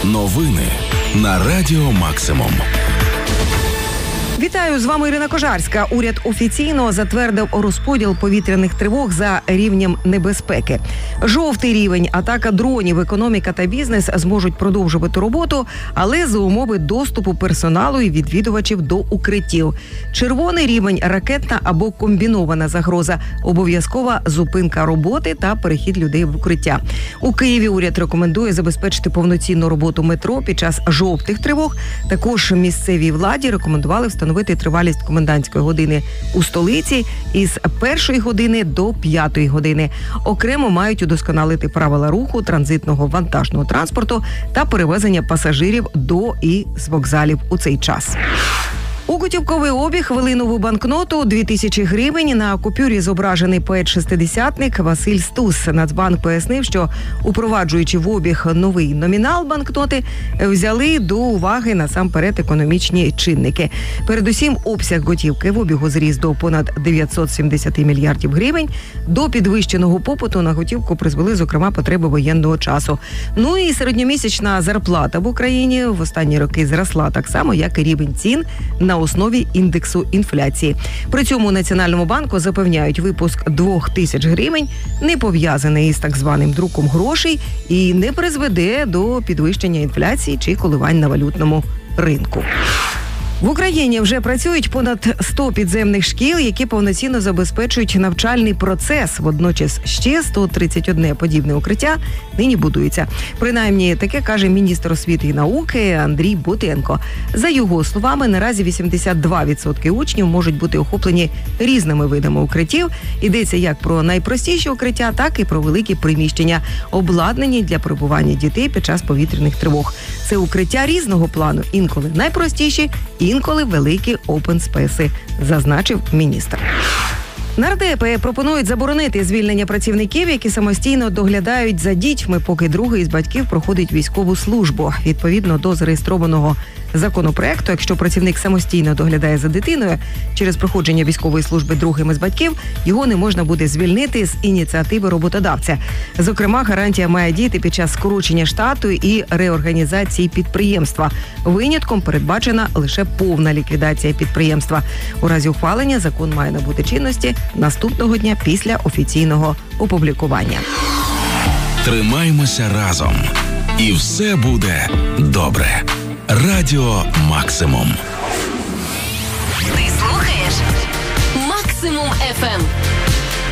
Новини на Радіо Максимум. Вітаю, з вами Ірина Кожарська. Уряд офіційно затвердив розподіл повітряних тривог за рівнем небезпеки. Жовтий рівень, атака дронів, економіка та бізнес зможуть продовжувати роботу, але за умови доступу персоналу і відвідувачів до укриттів. Червоний рівень – ракетна або комбінована загроза, обов'язкова зупинка роботи та перехід людей в укриття. У Києві уряд рекомендує забезпечити повноцінну роботу метро під час жовтих тривог. Також місцевій владі рекомендували встановити тривалість комендантської години у столиці із 1 години до 5 години. Окремо мають удосконалити правила руху транзитного вантажного транспорту та перевезення пасажирів до і з вокзалів у цей час. У готівковий обіг ввели нову банкноту – 2000 гривень. На купюрі зображений поет-шестидесятник Василь Стус. Нацбанк пояснив, що, упроваджуючи в обіг новий номінал банкноти, взяли до уваги насамперед економічні чинники. Передусім, обсяг готівки в обігу зріс до понад 970 мільярдів гривень. До підвищеного попиту на готівку призвели, зокрема, потреби воєнного часу. Ну і середньомісячна зарплата в Україні в останні роки зросла так само, як і рівень цін на основі індексу інфляції. При цьому Національному банку запевняють, випуск 2000 гривень не пов'язаний із так званим друком грошей і не призведе до підвищення інфляції чи коливань на валютному ринку. В Україні вже працюють понад 100 підземних шкіл, які повноцінно забезпечують навчальний процес. Водночас ще 131 подібне укриття нині будується. Принаймні, таке каже міністр освіти і науки Андрій Бутенко. За його словами, наразі 82% учнів можуть бути охоплені різними видами укриттів. Йдеться як про найпростіші укриття, так і про великі приміщення, обладнані для перебування дітей під час повітряних тривог. Це укриття різного плану, інколи найпростіші, інколи великі опенспейси, зазначив міністр. Нардепи пропонують заборонити звільнення працівників, які самостійно доглядають за дітьми, поки другий із батьків проходить військову службу. Відповідно до зареєстрованого законопроекту, якщо працівник самостійно доглядає за дитиною через проходження військової служби другим із батьків, його не можна буде звільнити з ініціативи роботодавця. Зокрема, гарантія має діяти під час скорочення штату і реорганізації підприємства. Винятком передбачена лише повна ліквідація підприємства. У разі ухвалення закон має набути чинності наступного дня після офіційного опублікування. Тримаймося разом. І все буде добре. Радіо Максимум. Ти слухаєш Максимум FM.